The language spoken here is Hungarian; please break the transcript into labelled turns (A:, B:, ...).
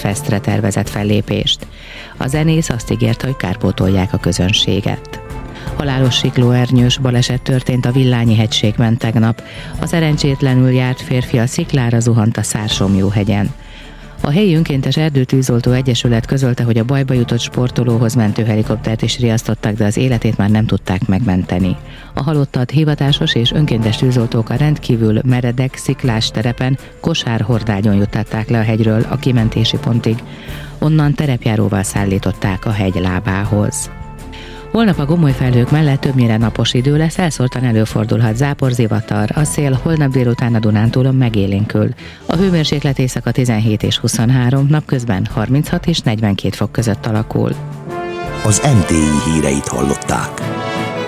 A: Festre tervezett fellépést. A zenész azt ígérte, hogy kárpótolják a közönséget. Halálos siklóernyős baleset történt a Villányi-hegységben tegnap. A szerencsétlenül járt férfi a sziklára zuhant a Szársomjóhegyen. A helyi önkéntes erdőtűzoltó egyesület közölte, hogy a bajba jutott sportolóhoz mentőhelikoptert is riasztottak, de az életét már nem tudták megmenteni. A halottat hivatásos és önkéntes tűzoltók a rendkívül meredek, sziklás terepen kosárhordányon juttatták le a hegyről a kimentési pontig. Onnan terepjáróval szállították a hegy lábához. Holnap a gomoly felhők mellett többnyire napos idő lesz, elszórtan előfordulhat záporzivatar, a szél holnap délután a Dunántúlon megélénkül. A hőmérséklet éjszaka 17 és 23, napközben 36 és 42 fok között alakul.
B: Az NTI híreit hallották.